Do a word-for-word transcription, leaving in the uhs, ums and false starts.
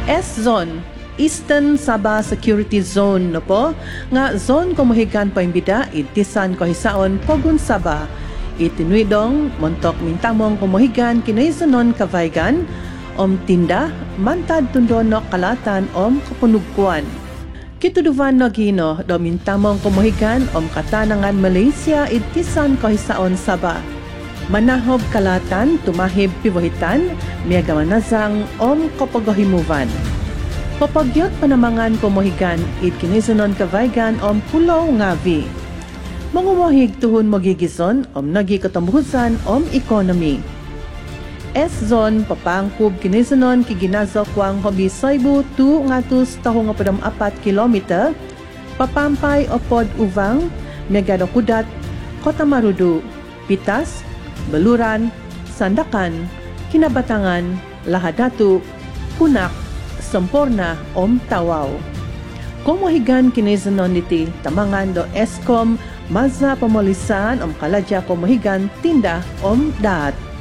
S-Zone, Eastern Sabah Security Zone no po, nga zone kumuhigan paimbida itisan kohisaon Pogun Sabah, itinuidong montok mintamong kumuhigan kinaisanon kavaygan, om tinda, mantad tundonok kalatan om kapunugkuan. Kituduvan no gino, do mintamong kumuhigan om katanangan Malaysia itisan kohisaon Sabah. Manahob kalatan, tumahib piwahitan, miagamanazang om kapagahimuvan. Papagyot panamangan kumuhigan, it kinisunon kavaygan om pulaw ngavi. Mangumuhig tuhon magigison om nagi katambuhusan om economy. S-Zone papangkub kinisunon kiginazok wang hobi Soibu tu ngatus tahong apadam apat kilometer, papampay o pod uvang, megado kudat, Kota Marudu, Pitas, Baluran, Sandakan, Kinabatangan, Lahadatu, Punak, Samporna om Tawaw. Kumuhigan kinisunon niti tamangan do Eskom, Maza Pamolisan om kaladya kumuhigan tinda om daat.